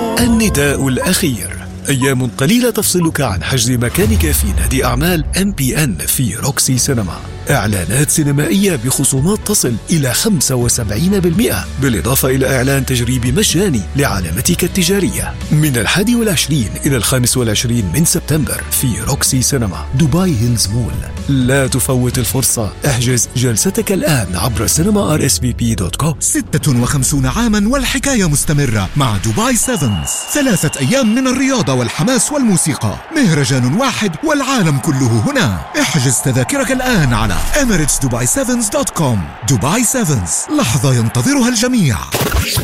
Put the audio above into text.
النداء الأخير. أيام قليلة تفصلك عن حجز مكانك في نادي أعمال MPN في روكسي سينما. إعلانات سينمائية بخصومات تصل إلى 75%، بالإضافة إلى إعلان تجريبي مجاني لعلامتك التجارية من 21 إلى 25 من سبتمبر في روكسي سينما دبي هيلز مول. لا تفوت الفرصة، احجز جلستك الآن عبر cinema.rsvp.com. 56 عاما والحكاية مستمرة مع دبي سيفنز. 3 أيام من الرياضة والحماس والموسيقى، مهرجان واحد والعالم كله هنا. احجز تذاكرك الآن على emirates dubai7.com. دبي سيفنز، لحظة ينتظرها الجميع.